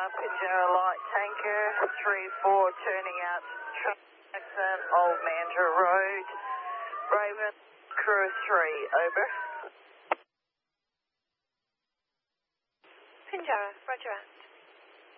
Pinjarra Light Tanker 34 turning out accident, Old Mandurah Road, Raven Crew 3, over. Pinjarra, roger out.